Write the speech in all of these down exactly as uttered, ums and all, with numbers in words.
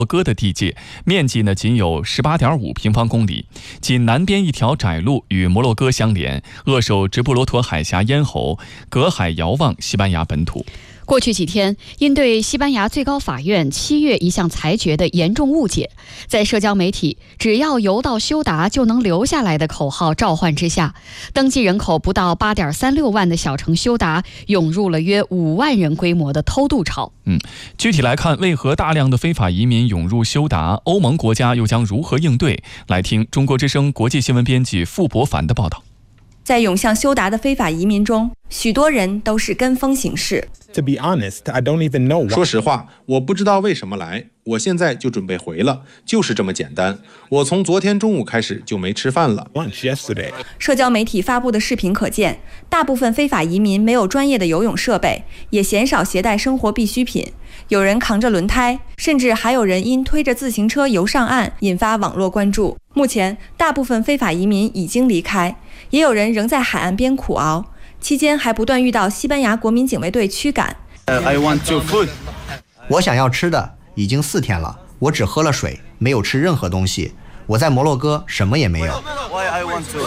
哥的地界，面积呢仅有 十八点五平方公里，仅南边一条窄路与摩洛哥相连，扼守直布罗陀海峡咽喉，隔海遥望西班牙本土。 过去几天，因对西班牙最高法院七月一项裁决的严重误解，在社交媒体“只要游到休达就能留下来”的口号召唤之下，登记人口不到 八点三六万的小城休达涌入了约五万人规模的偷渡潮。 嗯，具体来看，为何大量的非法移民涌入休达，欧盟国家又将如何应对？来听中国之声国际新闻编辑傅博凡的报道。 在涌向休达的非法移民中，许多人都是跟风行事。 To be honest, I don't even know. 说实话，我不知道为什么来，我现在就准备回了，就是这么简单。我从昨天中午开始就没吃饭了。 Lunch yesterday. 社交媒体发布的视频可见，大部分非法移民没有专业的游泳设备，也鲜少携带生活必需品。有人扛着轮胎，甚至还有人因推着自行车游上岸，引发网络关注。目前，大部分非法移民已经离开，也有人仍在海岸边苦熬。期间还不断遇到西班牙国民警卫队驱赶。 I want to food. 我想要吃的，已经四天了，我只喝了水，没有吃任何东西。我在摩洛哥什么也没有。 Why I want to?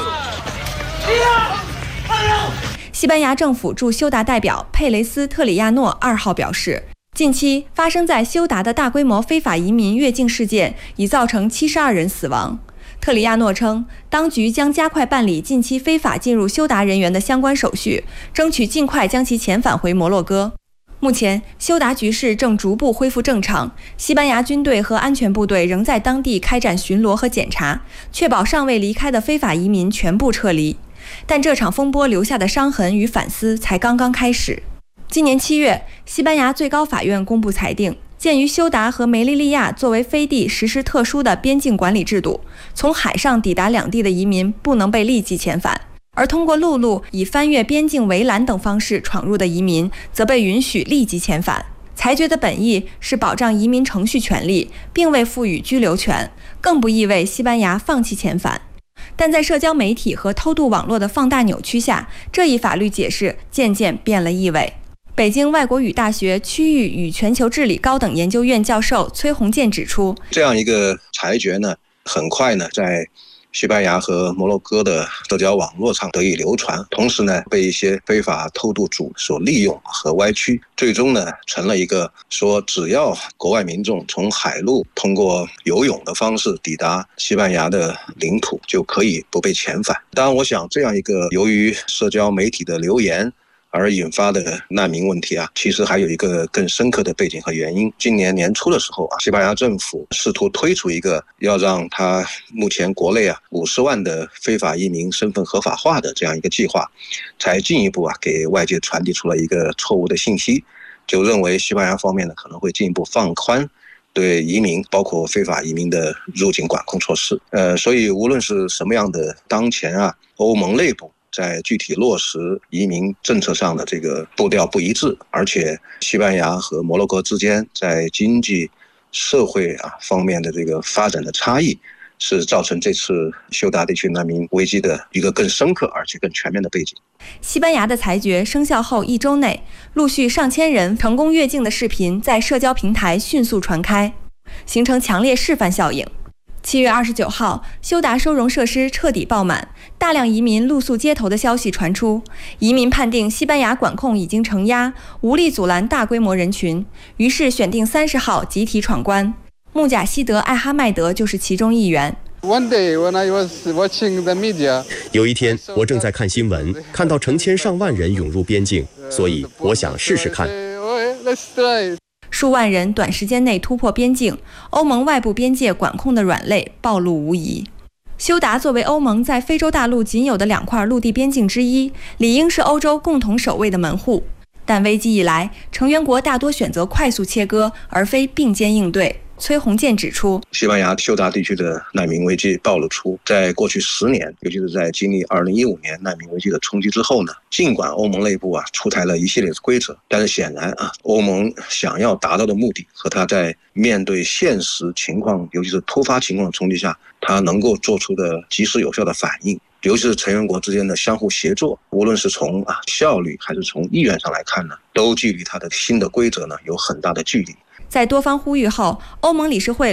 西班牙政府驻休达代表佩雷斯特里亚诺二号表示，近期发生在休达的大规模非法移民越境事件已造成七十二人死亡。特里亚诺称，当局将加快办理近期非法进入休达人员的相关手续，争取尽快将其遣返回摩洛哥。目前，休达局势正逐步恢复正常，西班牙军队和安全部队仍在当地开展巡逻和检查，确保尚未离开的非法移民全部撤离。但这场风波留下的伤痕与反思才刚刚开始。今年七月，西班牙最高法院公布裁定，鉴于休达和梅利利亚作为飞地实施特殊的边境管理制度，从海上抵达两地的移民不能被立即遣返，而通过陆路以翻越边境围栏等方式闯入的移民则被允许立即遣返。裁决的本意是保障移民程序权利，并未赋予居留权，更不意味西班牙放弃遣返。但在社交媒体和偷渡网络的放大扭曲下，这一法律解释渐渐变了意味。北京外国语大学区域与全球治理高等研究院教授崔洪建指出， 这样一个裁决呢，很快呢，在西班牙和摩洛哥的社交网络上得以流传，同时呢，被一些非法偷渡主所利用和歪曲，最终呢，成了一个说只要国外民众从海路通过游泳的方式抵达西班牙的领土，就可以不被遣返。当然，我想这样一个由于社交媒体的流言而引发的难民问题啊，其实还有一个更深刻的背景和原因。今年年初的时候啊，西班牙政府试图推出一个要让他目前国内啊五十万的非法移民身份合法化的这样一个计划，才进一步啊给外界传递出了一个错误的信息，就认为西班牙方面呢可能会进一步放宽对移民包括非法移民的入境管控措施。呃，所以无论是什么样的当前啊，欧盟内部在具体落实移民政策上的这个步调不一致，而且西班牙和摩洛哥之间在经济、社会啊方面的这个发展的差异，是造成这次休达地区难民危机的一个更深刻而且更全面的背景。 西班牙的裁决生效后一周内，陆续上千人成功越境的视频在社交平台迅速传开，形成强烈示范效应。七月二十九号，休达收容设施彻底爆满，大量移民露宿街头的消息传出。移民判定西班牙管控已经承压，无力阻拦大规模人群，于是选定三十号集体闯关。穆贾希德·艾哈迈德就是其中一员。 One day when I was watching the media, 有一天，我正在看新闻，看到成千上万人涌入边境，所以我想试试看。 Let's try. 数万人短时间内突破边境，欧盟外部边界管控的软肋暴露无遗。休达作为欧盟在非洲大陆仅有的两块陆地边境之一，理应是欧洲共同守卫的门户。但危机一来，成员国大多选择快速切割，而非并肩应对。崔洪建指出， 西班牙休达地区的难民危机暴露出，在过去十年，尤其是在经历二零一五年难民危机的冲击之后呢，尽管欧盟内部啊出台了一系列的规则，但是显然啊，欧盟想要达到的目的和他在面对现实情况，尤其是突发情况的冲击下，他能够做出的及时有效的反应，尤其是成员国之间的相互协作，无论是从啊效率还是从意愿上来看呢，都距离它的新的规则呢有很大的距离。 在多方呼吁后，欧盟理事会